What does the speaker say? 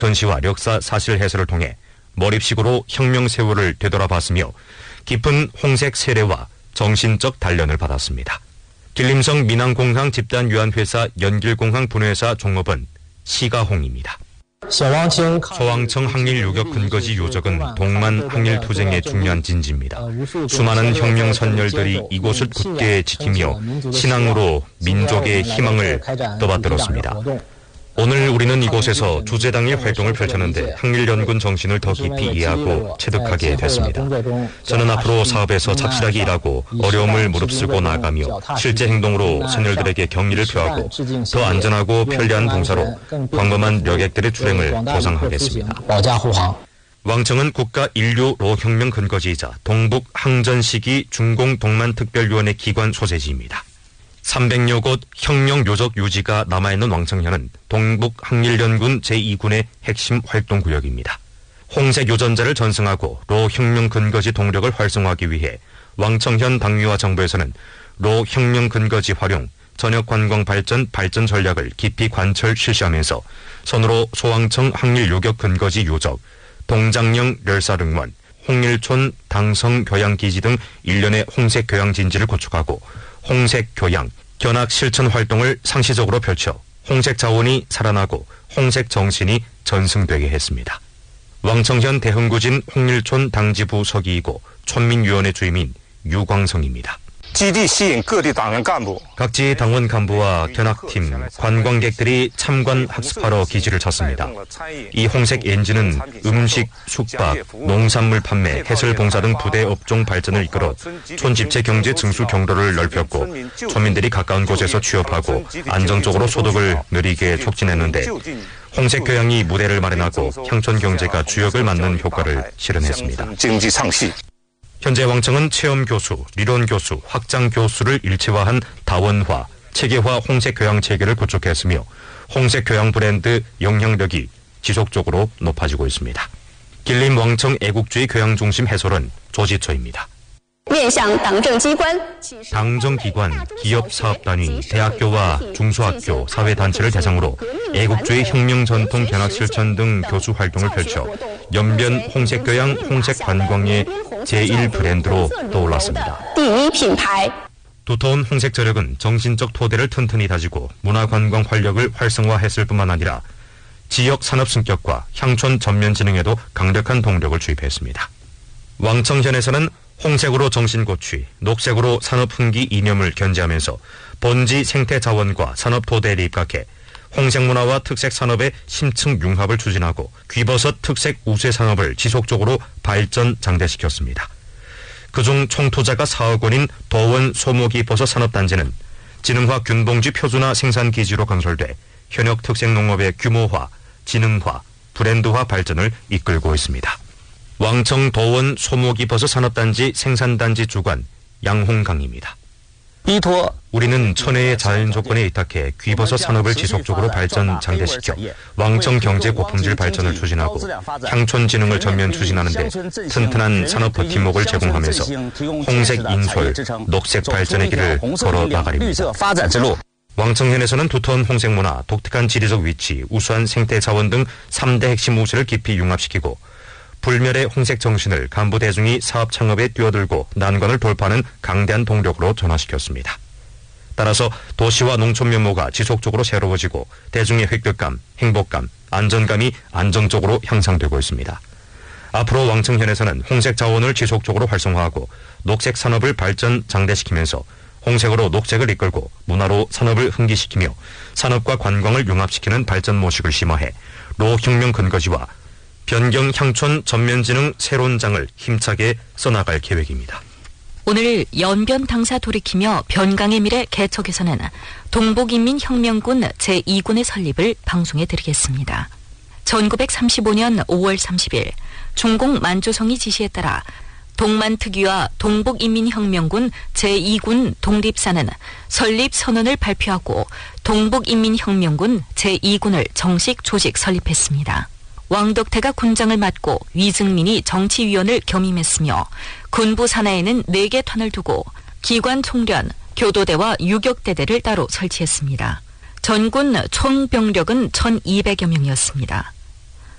전시와 역사 사실 해설을 통해 몰입식으로 혁명 세월을 되돌아봤으며 깊은 홍색 세례와 정신적 단련을 받았습니다. 길림성 민항공항 집단유한회사 연길공항 분회사 종업원 시가홍입니다. 소왕청 항일 요격 근거지 요적은 동만 항일 투쟁의 중요한 진지입니다. 수많은 혁명 선열들이 이곳을 굳게 지키며 신앙으로 민족의 희망을 떠받들었습니다. 오늘 우리는 이곳에서 주제당의 활동을 펼쳤는데 항일연군 정신을 더 깊이 이해하고 체득하게 됐습니다. 저는 앞으로 사업에서 착실하게 일하고 어려움을 무릅쓰고 나아가며 실제 행동으로 선열들에게 경의를 표하고 더 안전하고 편리한 봉사로 광범한 여객들의 출행을 보상하겠습니다. 왕청은 국가 인류 로혁명 근거지이자 동북 항전 시기 중공 동만특별위원회 기관 소재지입니다. 300여 곳 혁명 요적 유지가 남아있는 왕청현은 동북 항일연군 제2군의 핵심 활동구역입니다. 홍색 요전자를 전승하고 로 혁명 근거지 동력을 활성화하기 위해 왕청현 당위와 정부에서는 로 혁명 근거지 활용, 전역 관광 발전 전략을 깊이 관철 실시하면서 선으로 소왕청 항일 요격 근거지 요적, 동장령 멸사릉원, 홍일촌 당성 교양기지 등 일련의 홍색 교양 진지를 구축하고 홍색 교양, 견학 실천 활동을 상시적으로 펼쳐 홍색 자원이 살아나고 홍색 정신이 전승되게 했습니다. 왕청현 대흥구진 홍일촌 당지부 서기이고 촌민위원회 주임인 유광성입니다. 각지 당원 간부와 견학팀, 관광객들이 참관 학습하러 기지를 쳤습니다. 이 홍색 엔진은 음식, 숙박, 농산물 판매, 해설 봉사 등 부대 업종 발전을 이끌어 촌집체 경제 증수 경로를 넓혔고 촌민들이 가까운 곳에서 취업하고 안정적으로 소득을 누리게 촉진했는데 홍색 교양이 무대를 마련하고 향촌 경제가 주역을 맡는 효과를 실현했습니다. 현재 왕청은 체험 교수, 리론 교수, 확장 교수를 일체화한 다원화, 체계화 홍색 교양 체계를 구축했으며 홍색 교양 브랜드 영향력이 지속적으로 높아지고 있습니다. 길림 왕청 애국주의 교양 중심 해설은 조지초입니다. 당정기관, 기업사업단위, 대학교와 중소학교, 사회단체를 대상으로 애국주의 혁명 전통 견학 실천 등 교수 활동을 펼쳐 연변 홍색교양, 홍색관광의 제1 브랜드로 떠올랐습니다. 두터운 홍색 저력은 정신적 토대를 튼튼히 다지고 문화관광 활력을 활성화했을 뿐만 아니라 지역 산업 승격과 향촌 전면 진흥에도 강력한 동력을 주입했습니다. 왕청현에서는 홍색으로 정신고취, 녹색으로 산업 흥기 이념을 견지하면서 본지 생태 자원과 산업 토대를 입각해 홍색 문화와 특색 산업의 심층 융합을 추진하고 귀버섯 특색 우세 산업을 지속적으로 발전 장대시켰습니다. 그중 총 투자가 4억 원인 도원 소모기 버섯 산업단지는 진흥화 균봉지 표준화 생산기지로 건설돼 현역 특색 농업의 규모화, 진흥화, 브랜드화 발전을 이끌고 있습니다. 왕청 도원 소모기 버섯 산업단지 생산단지 주관 양홍강입니다. 우리는 천혜의 자연 조건에 의탁해 귀버섯 산업을 지속적으로 발전 장대시켜 왕청 경제 고품질 발전을 추진하고 향촌 진흥을 전면 추진하는 데 튼튼한 산업 버팀목을 제공하면서 홍색 인솔, 녹색 발전의 길을 걸어 나가립니다. 왕청현에서는 두터운 홍색 문화, 독특한 지리적 위치, 우수한 생태 자원 등 3대 핵심 우세를 깊이 융합시키고 불멸의 홍색 정신을 간부 대중이 사업 창업에 뛰어들고 난관을 돌파하는 강대한 동력으로 전환시켰습니다. 따라서 도시와 농촌 면모가 지속적으로 새로워지고 대중의 획득감, 행복감, 안전감이 안정적으로 향상되고 있습니다. 앞으로 왕청현에서는 홍색 자원을 지속적으로 활성화하고 녹색 산업을 발전 장대시키면서 홍색으로 녹색을 이끌고 문화로 산업을 흥기시키며 산업과 관광을 융합시키는 발전 모식을 심화해 로혁명 근거지와 변경 향촌 전면진흥 새로운장을 힘차게 써나갈 계획입니다. 오늘 연변 당사 돌이키며 변강의 미래 개척에서는 동북인민혁명군 제2군의 설립을 방송해 드리겠습니다. 1935년 5월 30일 중공 만조성이 지시에 따라 동만특위와 동북인민혁명군 제2군 독립사는 설립 선언을 발표하고 동북인민혁명군 제2군을 정식 조직 설립했습니다. 왕덕태가 군장을 맡고 위증민이 정치위원을 겸임했으며 군부 산하에는 4개 탄을 두고 기관 총련, 교도대와 유격대대를 따로 설치했습니다. 전군 총병력은 1,200여 명이었습니다.